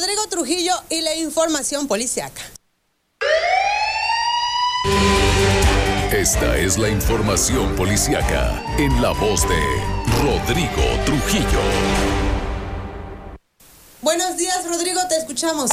Rodrigo Trujillo y la información policiaca. Esta es la información policiaca en la voz de Rodrigo Trujillo. Buenos días, Rodrigo, te escuchamos.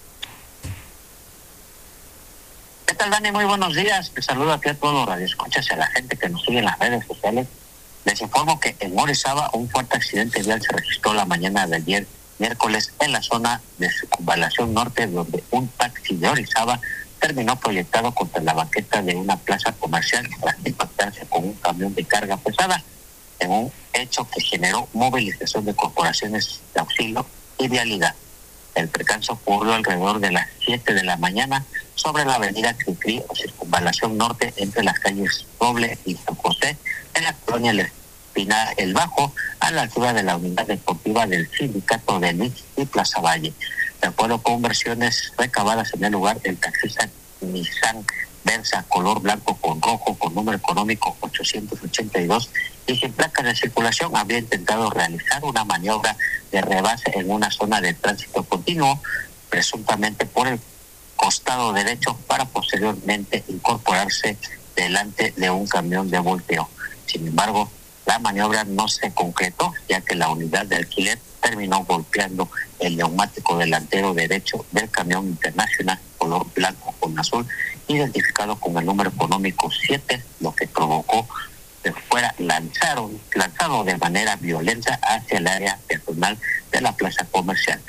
¿Qué tal, Dani? Muy buenos días. Te saludo aquí a todos los radioescuchas y a la gente que nos sigue en las redes sociales. Les informo que en Orizaba un fuerte accidente vial se registró la mañana de ayer, miércoles, en la zona de Circunvalación Norte, donde un taxi de Orizaba terminó proyectado contra la banqueta de una plaza comercial tras impactarse con un camión de carga pesada, en un hecho que generó movilización de corporaciones de auxilio y vialidad. El percance ocurrió alrededor de las 7 de la mañana sobre la avenida Cricri o Circunvalación Norte entre las calles Roble y San José, en la colonia El Espinar El Bajo, a la altura de la unidad deportiva del sindicato de Nix y Plaza Valle. De acuerdo con versiones recabadas en el lugar, el taxista Nissan Versa color blanco con rojo con número económico 882 y sin placas de circulación había intentado realizar una maniobra de rebase en una zona de tránsito continuo, presuntamente por el costado derecho, para posteriormente incorporarse delante de un camión de volteo. Sin embargo, la maniobra no se concretó, ya que la unidad de alquiler terminó golpeando el neumático delantero derecho del camión internacional color blanco con azul, identificado con el número económico 7, lo que provocó que fuera lanzado de manera violenta hacia el área peatonal de la plaza comercial.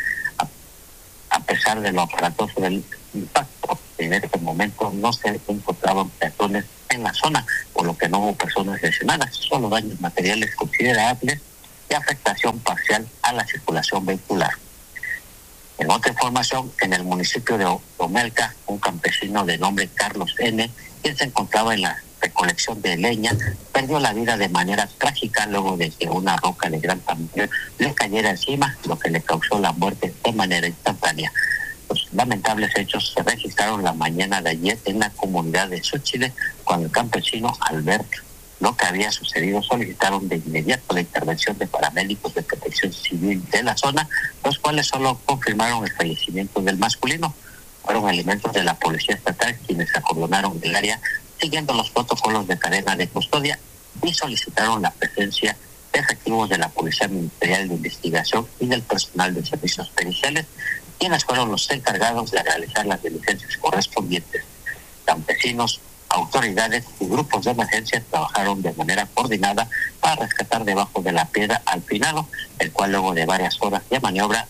A pesar de lo aparatoso del impacto, en este momento no se encontraban peatones en la zona, por lo que no hubo personas lesionadas, solo daños materiales considerables y afectación parcial a la circulación vehicular. En otra información, en el municipio de Omelca, un campesino de nombre Carlos N., quien se encontraba en la recolección de leña, perdió la vida de manera trágica luego de que una roca de gran tamaño le cayera encima, lo que le causó la muerte de manera instantánea. Los lamentables hechos se registraron la mañana de ayer en la comunidad de Xochitl, cuando el campesino, al ver lo que había sucedido, solicitaron de inmediato la intervención de paramédicos de protección civil de la zona, los cuales solo confirmaron el fallecimiento del masculino. Fueron elementos de la policía estatal quienes acordonaron el área siguiendo los protocolos de cadena de custodia y solicitaron la presencia de efectivos de la Policía Ministerial de Investigación y del personal de servicios periciales, quienes fueron los encargados de realizar las diligencias correspondientes. Campesinos, autoridades y grupos de emergencia trabajaron de manera coordinada para rescatar debajo de la piedra al finado, el cual luego de varias horas de maniobra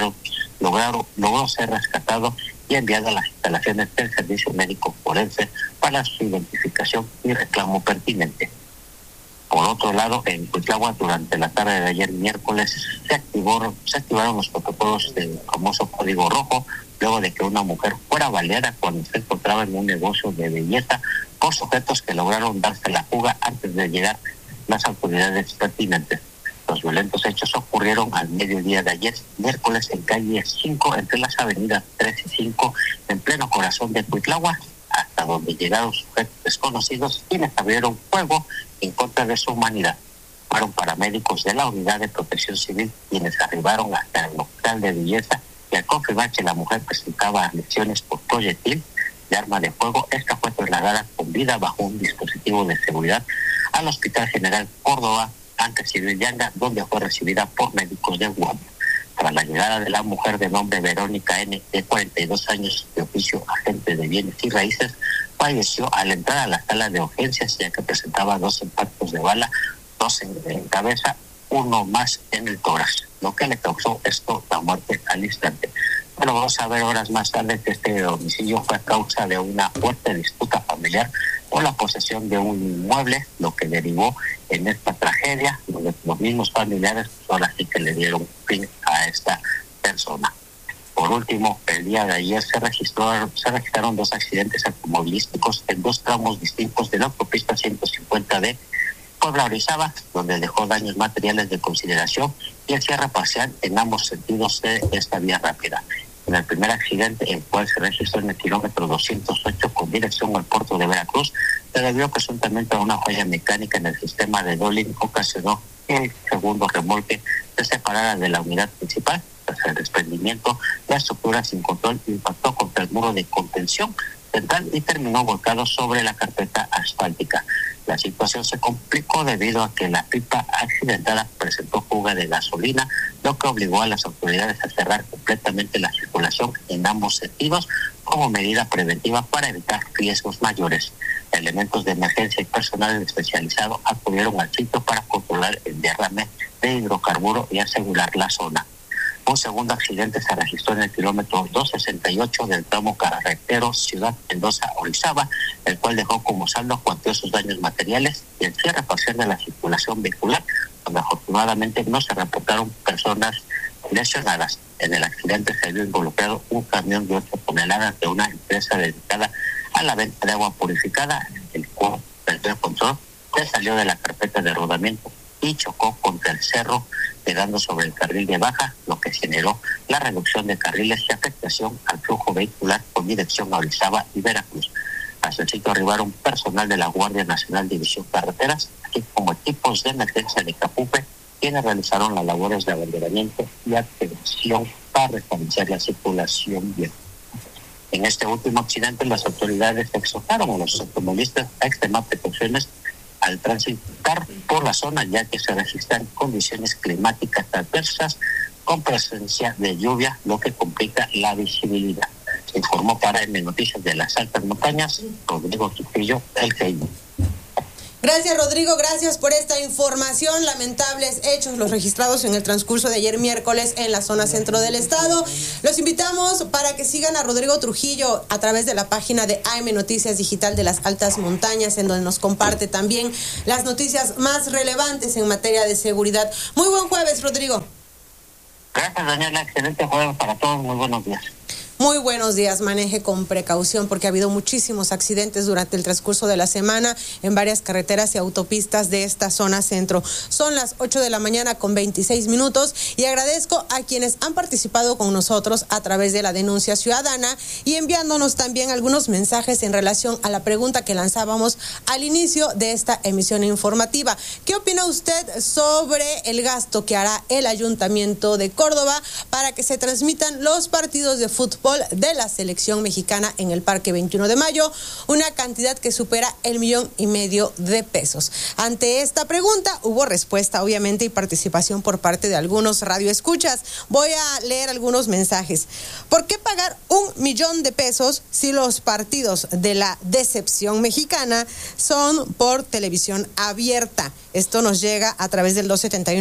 logró ser rescatado y enviado a las instalaciones del Servicio Médico Forense para su identificación y reclamo pertinente. Por otro lado, en Cuitlahua, durante la tarde de ayer miércoles, se activaron los protocolos del famoso Código Rojo, luego de que una mujer fuera baleada cuando se encontraba en un negocio de belleza por sujetos que lograron darse la fuga antes de llegar las autoridades pertinentes. Los violentos hechos ocurrieron al mediodía de ayer, miércoles, en calle 5, entre las avenidas 3 y 5, en pleno corazón de Cuitlahua, hasta donde llegaron sujetos desconocidos quienes abrieron fuego en contra de su humanidad. Fueron paramédicos de la Unidad de Protección Civil quienes arribaron hasta el local de belleza y al confirmar que la mujer presentaba lesiones por proyectil de arma de fuego, esta fue trasladada con vida bajo un dispositivo de seguridad al Hospital General Córdoba, ante Civil Yanga, donde fue recibida por médicos de guardia. Tras la llegada de la mujer de nombre Verónica N., de 42 años, de oficio agente de bienes y raíces, falleció al entrar a la sala de urgencias, ya que presentaba 2 impactos de bala, 2 en cabeza, 1 más en el tórax, lo que le causó la muerte al instante. Bueno, vamos a ver horas más tarde que este homicidio fue a causa de una fuerte disputa familiar por la posesión de un inmueble, lo que derivó en esta tragedia, donde los mismos familiares ahora sí que le dieron fin a esta persona. Por último, el día de ayer se registraron 2 accidentes automovilísticos en 2 tramos distintos de la autopista 150 de Puebla-Orizaba, donde dejó daños materiales de consideración y el cierre parcial en ambos sentidos de esta vía rápida. En el primer accidente, el cual se registró en el kilómetro 208 con dirección al puerto de Veracruz, se debió presuntamente a una falla mecánica en el sistema de Dolin, ocasionó que el segundo remolque se separara de la unidad principal. Tras el desprendimiento, la estructura sin control impactó contra el muro de contención central y terminó volcado sobre la carpeta asfáltica. La situación se complicó debido a que la pipa accidentada presentó fuga de gasolina, lo que obligó a las autoridades a cerrar completamente la circulación en ambos sentidos como medida preventiva para evitar riesgos mayores. Elementos de emergencia y personal especializado acudieron al sitio para controlar el derrame de hidrocarburo y asegurar la zona. Un segundo accidente se registró en el kilómetro 268 del tramo carretero Ciudad Mendoza-Orizaba, el cual dejó como saldo cuantiosos daños materiales y el cierre parcial de la circulación vehicular, donde afortunadamente no se reportaron personas lesionadas. En el accidente se vio involucrado un camión de 8 toneladas de una empresa dedicada a la venta de agua purificada, el cual perdió el control, se salió de la carpeta de rodamiento y chocó contra el cerro, quedando sobre el carril de baja, lo que generó la reducción de carriles y afectación al flujo vehicular con dirección a Orizaba y Veracruz. Hasta el sitio arribaron personal de la Guardia Nacional División Carreteras, así como equipos de emergencia de Capupe, quienes realizaron las labores de abanderamiento y atención para restablecer la circulación vial. En este último accidente, las autoridades exhortaron a los automovilistas a extremar precauciones al transitar por la zona, ya que se registran condiciones climáticas adversas con presencia de lluvia, lo que complica la visibilidad. Se informó para M Noticias de las Altas Montañas, Rodrigo Trujillo, El Jaime. Gracias, Rodrigo, gracias por esta información. Lamentables hechos los registrados en el transcurso de ayer miércoles en la zona centro del estado. Los invitamos para que sigan a Rodrigo Trujillo a través de la página de AM Noticias Digital de las Altas Montañas, en donde nos comparte también las noticias más relevantes en materia de seguridad. Muy buen jueves, Rodrigo. Gracias, Daniela. Excelente jueves para todos. Muy buenos días. Muy buenos días, maneje con precaución porque ha habido muchísimos accidentes durante el transcurso de la semana en varias carreteras y autopistas de esta zona centro. Son las 8 de la mañana con 26 minutos y agradezco a quienes han participado con nosotros a través de la denuncia ciudadana y enviándonos también algunos mensajes en relación a la pregunta que lanzábamos al inicio de esta emisión informativa. ¿Qué opina usted sobre el gasto que hará el Ayuntamiento de Córdoba para que se transmitan los partidos de fútbol de la selección mexicana en el Parque 21 de Mayo, una cantidad que supera el 1.5 millones de pesos? Ante esta pregunta hubo respuesta, obviamente, y participación por parte de algunos radioescuchas. Voy a leer algunos mensajes. ¿Por qué pagar 1 millón de pesos si los partidos de la decepción mexicana son por televisión abierta? Esto nos llega a través del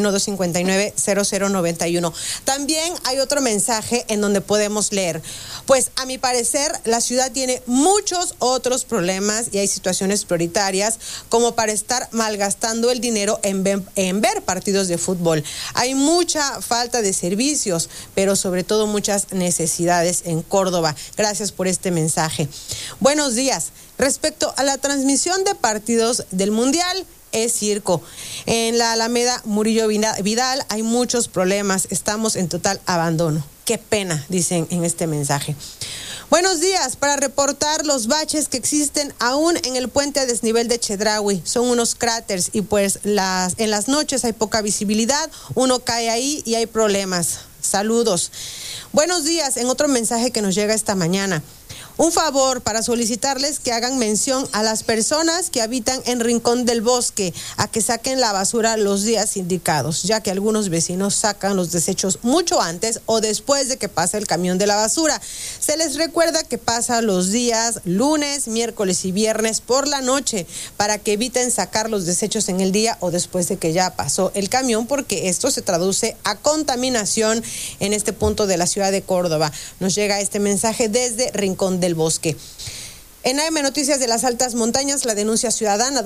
271-259-0091. También hay otro mensaje en donde podemos leer: pues a mi parecer la ciudad tiene muchos otros problemas y hay situaciones prioritarias como para estar malgastando el dinero en ver partidos de fútbol. Hay mucha falta de servicios, pero sobre todo muchas necesidades en Córdoba. Gracias por este mensaje. Buenos días. Respecto a la transmisión de partidos del Mundial, es circo. En la Alameda Murillo Vidal hay muchos problemas. Estamos en total abandono. Qué pena, dicen en este mensaje. Buenos días, para reportar los baches que existen aún en el puente a desnivel de Chedraui. Son unos cráteres y pues en las noches hay poca visibilidad, uno cae ahí y hay problemas. Saludos. Buenos días, en otro mensaje que nos llega esta mañana. Un favor para solicitarles que hagan mención a las personas que habitan en Rincón del Bosque a que saquen la basura los días indicados, ya que algunos vecinos sacan los desechos mucho antes o después de que pase el camión de la basura. Se les recuerda que pasa los días lunes, miércoles y viernes por la noche para que eviten sacar los desechos en el día o después de que ya pasó el camión, porque esto se traduce a contaminación en este punto de la ciudad de Córdoba. Nos llega este mensaje desde Rincón del Bosque. En AM Noticias de las Altas Montañas, la denuncia ciudadana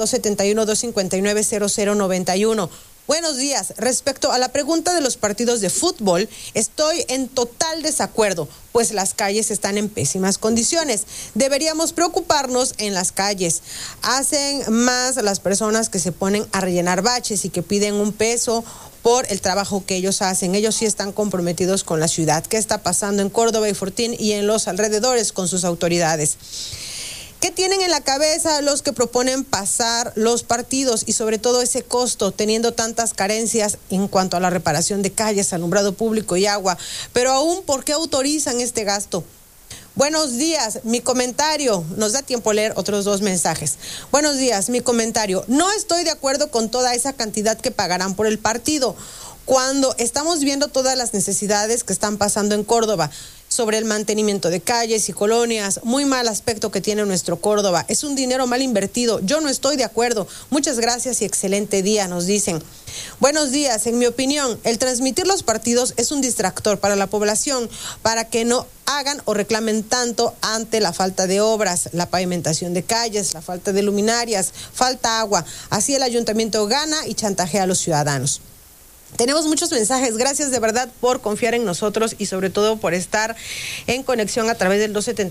271-259-0091. Buenos días. Respecto a la pregunta de los partidos de fútbol, estoy en total desacuerdo, pues las calles están en pésimas condiciones. Deberíamos preocuparnos en las calles. Hacen más las personas que se ponen a rellenar baches y que piden un peso por el trabajo que ellos hacen. Ellos sí están comprometidos con la ciudad. ¿Qué está pasando en Córdoba y Fortín y en los alrededores con sus autoridades? ¿Qué tienen en la cabeza los que proponen pasar los partidos y sobre todo ese costo, teniendo tantas carencias en cuanto a la reparación de calles, alumbrado público y agua? Pero aún, ¿por qué autorizan este gasto? Buenos días, mi comentario, nos da tiempo a leer otros 2 mensajes. Buenos días, mi comentario, no estoy de acuerdo con toda esa cantidad que pagarán por el partido, cuando estamos viendo todas las necesidades que están pasando en Córdoba, sobre el mantenimiento de calles y colonias, muy mal aspecto que tiene nuestro Córdoba, es un dinero mal invertido, yo no estoy de acuerdo, muchas gracias y excelente día, nos dicen. Buenos días, en mi opinión, el transmitir los partidos es un distractor para la población, para que no hagan o reclamen tanto ante la falta de obras, la pavimentación de calles, la falta de luminarias, falta agua, así el ayuntamiento gana y chantajea a los ciudadanos. Tenemos muchos mensajes, gracias de verdad por confiar en nosotros y sobre todo por estar en conexión a través del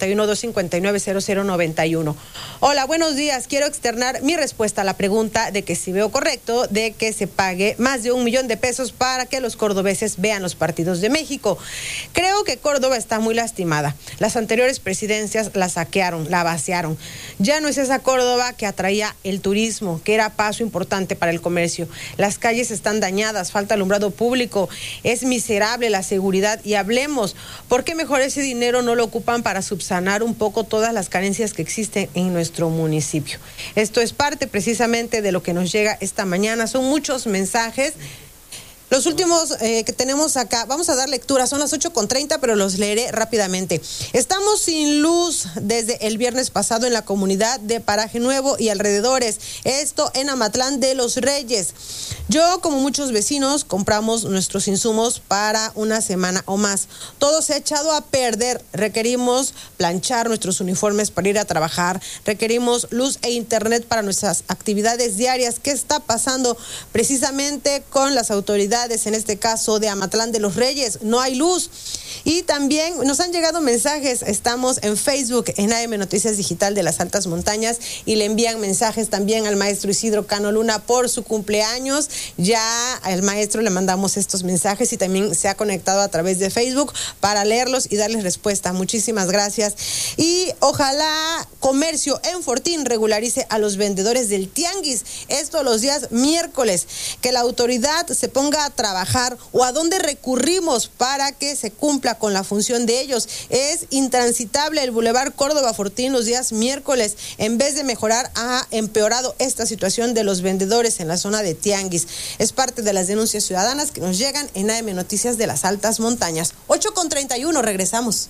271-259-0091. Hola, buenos días, quiero externar mi respuesta a la pregunta de que si veo correcto de que se pague más de $1 millón para que los cordobeses vean los partidos de México. Creo que Córdoba está muy lastimada. Las anteriores presidencias la saquearon, la vaciaron. Ya no es esa Córdoba que atraía el turismo, que era paso importante para el comercio. Las calles están dañadas, falta alumbrado público, es miserable la seguridad y hablemos, ¿por qué mejor ese dinero no lo ocupan para subsanar un poco todas las carencias que existen en nuestro municipio? Esto es parte precisamente de lo que nos llega esta mañana, son muchos mensajes. Los últimos que tenemos acá, vamos a dar lectura, son las 8:30, pero los leeré rápidamente. Estamos sin luz desde el viernes pasado en la comunidad de Paraje Nuevo y alrededores, esto en Amatlán de los Reyes. Yo, como muchos vecinos, compramos nuestros insumos para una semana o más. Todo se ha echado a perder, requerimos planchar nuestros uniformes para ir a trabajar, requerimos luz e internet para nuestras actividades diarias. ¿Qué está pasando precisamente con las autoridades? En este caso de Amatlán de los Reyes, no hay luz. Y también nos han llegado mensajes, estamos en Facebook, en AM Noticias Digital de las Altas Montañas, y le envían mensajes también al maestro Isidro Cano Luna por su cumpleaños. Ya al maestro le mandamos estos mensajes y también se ha conectado a través de Facebook para leerlos y darles respuesta. Muchísimas gracias. Y ojalá comercio en Fortín regularice a los vendedores del tianguis, esto los días miércoles, que la autoridad se ponga a trabajar, o a dónde recurrimos para que se cumpla con la función de ellos. Es intransitable el Boulevard Córdoba Fortín los días miércoles. En vez de mejorar, ha empeorado esta situación de los vendedores en la zona de tianguis. Es parte de las denuncias ciudadanas que nos llegan en AM Noticias de las Altas Montañas. 8:31, regresamos.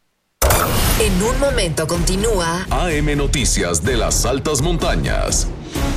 En un momento continúa AM Noticias de las Altas Montañas.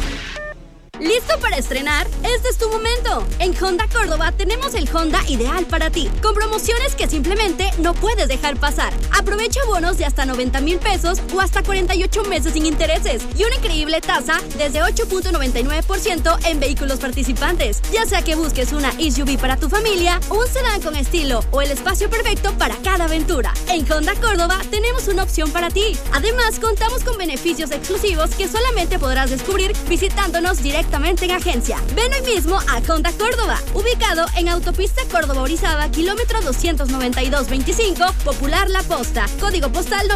¿Listo para estrenar? Este es tu momento. En Honda Córdoba tenemos el Honda ideal para ti, con promociones que simplemente no puedes dejar pasar. Aprovecha bonos de hasta 90,000 pesos o hasta 48 meses sin intereses y una increíble tasa desde 8.99% en vehículos participantes. Ya sea que busques una SUV para tu familia, un sedán con estilo o el espacio perfecto para cada aventura. En Honda Córdoba tenemos una opción para ti. Además, contamos con beneficios exclusivos que solamente podrás descubrir visitándonos directamente en agencia. Ven hoy mismo a Honda Córdoba, ubicado en Autopista Córdoba-Orizaba, kilómetro 292-25, Popular La Posta, código postal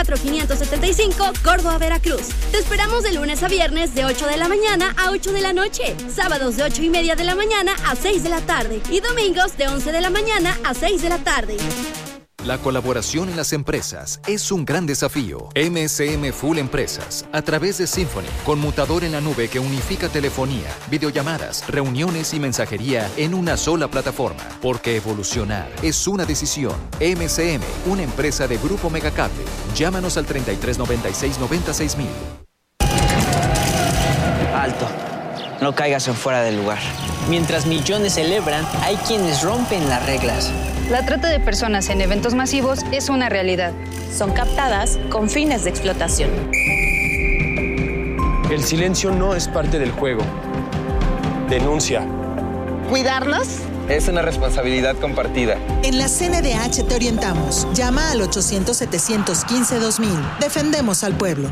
94575, Córdoba, Veracruz. Te esperamos de lunes a viernes de 8 de la mañana a 8 de la noche, sábados de 8:30 de la mañana a 6 de la tarde y domingos de 11 de la mañana a 6 de la tarde. La colaboración en las empresas es un gran desafío. MSM Full Empresas, a través de Symphony, conmutador en la nube que unifica telefonía, videollamadas, reuniones y mensajería en una sola plataforma. Porque evolucionar es una decisión. MSM, una empresa de Grupo Megacable. Llámanos al 3396-96000. Alto. No caigas en fuera del lugar. Mientras millones celebran, hay quienes rompen las reglas. La trata de personas en eventos masivos es una realidad. Son captadas con fines de explotación. El silencio no es parte del juego. Denuncia. ¿Cuidarnos? Es una responsabilidad compartida. En la CNDH te orientamos. Llama al 800-715-2000. Defendemos al pueblo.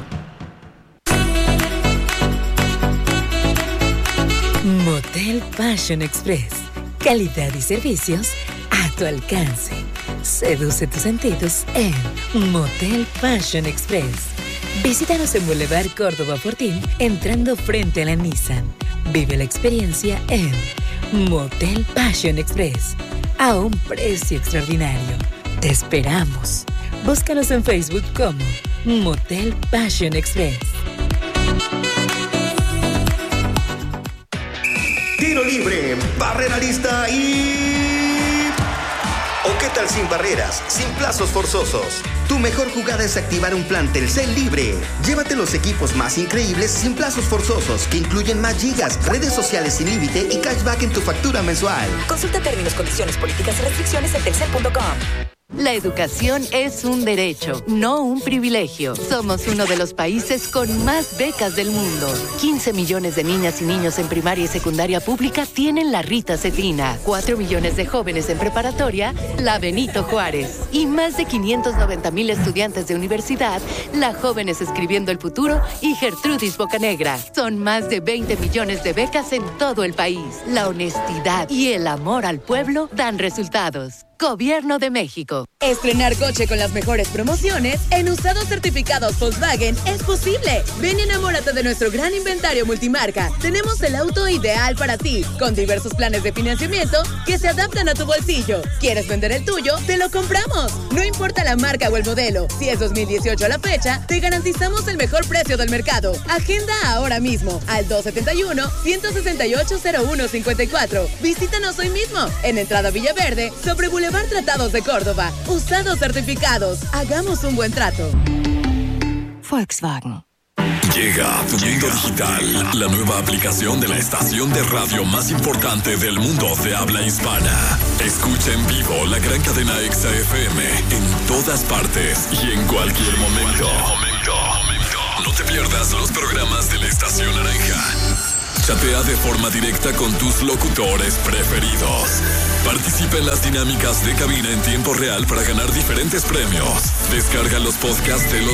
Motel Fashion Express. Calidad y servicios a tu alcance. Seduce tus sentidos en Motel Fashion Express. Visítanos en Boulevard Córdoba Fortín, entrando frente a la Nissan. Vive la experiencia en Motel Passion Express, a un precio extraordinario. Te esperamos. Búscanos en Facebook como Motel Passion Express. Tiro libre, barrera lista y... ¿O qué tal sin barreras, sin plazos forzosos? Tu mejor jugada es activar un plan Telcel libre. Llévate los equipos más increíbles sin plazos forzosos, que incluyen más gigas, redes sociales sin límite y cashback en tu factura mensual. Consulta términos, condiciones, políticas y restricciones en telcel.com. La educación es un derecho, no un privilegio. Somos uno de los países con más becas del mundo. 15 millones de niñas y niños en primaria y secundaria pública tienen la Rita Cetrina. 4 millones de jóvenes en preparatoria, la Benito Juárez. Y más de 590,000 estudiantes de universidad, la Jóvenes Escribiendo el Futuro y Gertrudis Bocanegra. Son más de 20 millones de becas en todo el país. La honestidad y el amor al pueblo dan resultados. Gobierno de México. Estrenar coche con las mejores promociones en usados certificados Volkswagen es posible. Ven y enamórate de nuestro gran inventario multimarca. Tenemos el auto ideal para ti, con diversos planes de financiamiento que se adaptan a tu bolsillo. ¿Quieres vender el tuyo? ¡Te lo compramos! No importa la marca o el modelo. Si es 2018 a la fecha, te garantizamos el mejor precio del mercado. Agenda ahora mismo al 271-168-0154. Visítanos hoy mismo en Entrada Villaverde, sobre Boulevard Tratados de Córdoba. Usados certificados. Hagamos un buen trato. Volkswagen. Llega a tu mundo digital, la nueva aplicación de la estación de radio más importante del mundo de habla hispana. Escucha en vivo la gran cadena Exa FM en todas partes y en cualquier momento. No te pierdas los programas de la Estación Naranja. Chatea de forma directa con tus locutores preferidos. Participa en las dinámicas de cabina en tiempo real para ganar diferentes premios. Descarga los podcasts de los